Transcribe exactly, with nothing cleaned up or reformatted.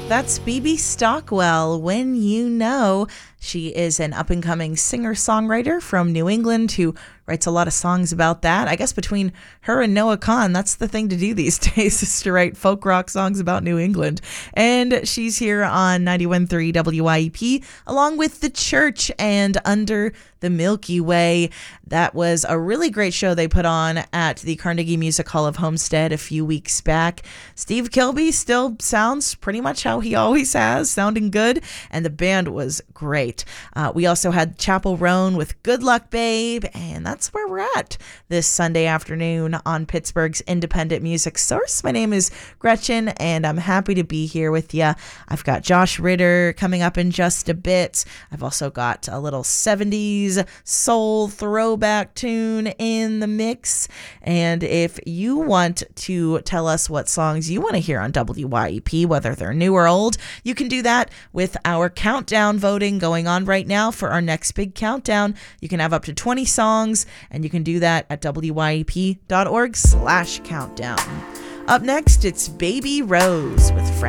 That's Bebe Stockwell, When You Know. She is an up-and-coming singer-songwriter from New England who writes a lot of songs about that. I guess between her and Noah Kahan, that's the thing to do these days, is to write folk rock songs about New England. And she's here on ninety-one point three W Y E P, along with The Church and Under the Milky Way. That was a really great show they put on at the Carnegie Music Hall of Homestead a few weeks back. Steve Kilbey still sounds pretty much how he always has, sounding good, and the band was great. Uh, we also had Chapel Roan with Good Luck Babe, and that's where we're at this Sunday afternoon on Pittsburgh's independent music source. My name is Gretchen, and I'm happy to be here with you. I've got Josh Ritter coming up in just a bit. I've also got a little seventies soul throwback tune in the mix. And if you want to tell us what songs you want to hear on W Y E P, whether they're new or old, you can do that with our countdown voting going on right now for our next big countdown. You can have up to twenty songs, and you can do that at W Y E P dot org slash countdown. Up next, it's Baby Rose with Friends.